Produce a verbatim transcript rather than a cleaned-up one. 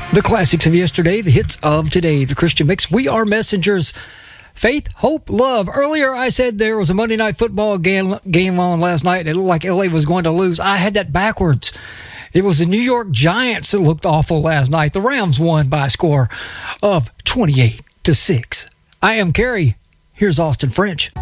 The classics of yesterday, the hits of today, the Christian Mix. We are messengers. Faith, hope, love. Earlier, I said there was a Monday Night Football game, game on last night. It looked like L A was going to lose. I had that backwards. It was the New York Giants that looked awful last night. The Rams won by a score of twenty-eight to six. I am Kerry. Here's Austin French.